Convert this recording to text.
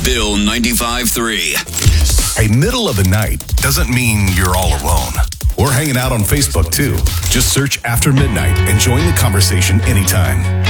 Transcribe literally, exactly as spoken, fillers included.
Bill ninety-five three. Hey, middle of the night doesn't mean you're all alone. We're hanging out on Facebook too. Just search After Midnight and join the conversation anytime.